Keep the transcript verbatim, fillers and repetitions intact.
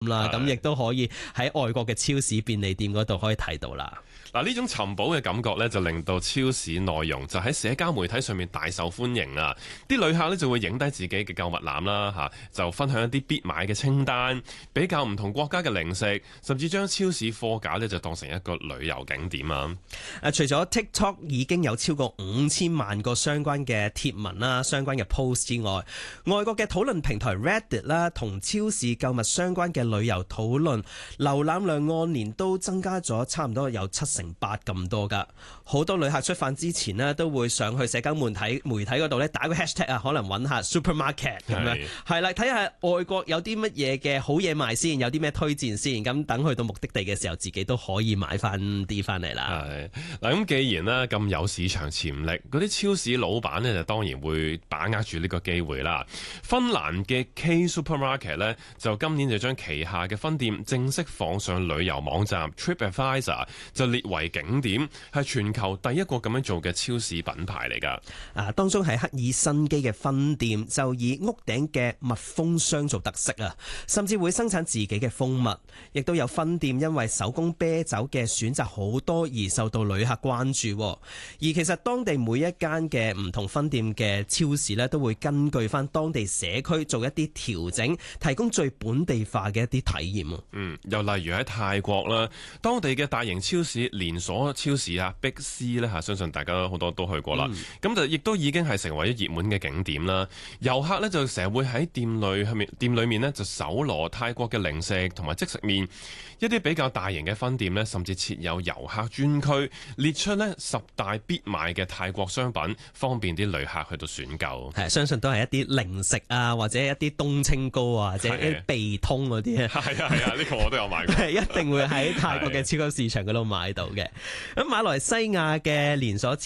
啦，咁亦都可以喺外國嘅超市便利店嗰度可以睇到啦。 嗱，呢種尋寶嘅感覺咧，就令到超市內容就喺社交媒體上面大受歡迎啊！啲旅客咧就會影低自己嘅購物籃啦，嚇就分享一啲必買嘅清單，比較唔同國家嘅零食，甚至將超市貨架咧就當成一個旅遊景點啊！ 誒，除咗 TikTok 已經有超過五千萬個相關嘅貼文啦、相關嘅 post 之外，外國嘅討論平台 Reddit 啦，同超市購物相關嘅旅遊討論瀏覽量按年都增加咗差唔多有七成八咁多噶，好多旅客出發之前呢，都會上去社交媒體媒體嗰度咧打個 hashtag 啊，可能揾下 supermarket 咁樣，係啦，睇下外國有啲乜嘢嘅好嘢賣先，有啲咩推薦先，咁等去到目的地嘅時候，自己都可以買翻啲翻嚟啦。 係嗱，咁既然呢咁有市場潛力，嗰啲超市老闆呢就當然會把握住呢個機會啦。芬蘭嘅 K Supermarket 呢，就今年就將旗下嘅分店正式放上旅遊網站 TripAdvisor， 就列為景點，係全球第一個咁樣做嘅超市品牌嚟㗎。 啊，當中喺赫爾辛基嘅分店就以屋頂嘅密封箱做特色啊，甚至會生產自己嘅蜂蜜。亦都有分店因為手工啤酒嘅選擇好多而受到旅客關注。而其實當地每一間嘅唔同分店嘅超市呢，都會根據翻當地社區做一啲調整，提供最本地化嘅一啲體驗。 嗯，又例如喺泰國啦，當地嘅大型超市連鎖超市啊 Big C 咧嚇，相信大家好多都去過啦。咁、嗯、就亦都已經係成為咗熱門嘅景點啦。遊客咧就成日會喺店裏面店裏面咧就搜羅泰國嘅零食同埋即食麵。一啲比較大型嘅分店咧，甚至設有遊客專區，列出咧十大必買嘅泰國商品，方便啲旅客去到選購。 係，相信都係一啲零食啊，或者一啲冬青糕啊，或者一啲鼻通嗰啲。 係啊係啊，呢個我都有買過。 一定會喺泰國嘅超級市場嗰度買到嘅。咁馬來西亞嘅連鎖